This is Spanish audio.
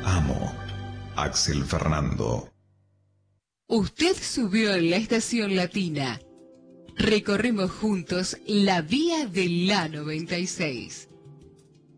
amo. Axel Fernando. Usted subió en la estación latina. Recorremos juntos la vía de la 96.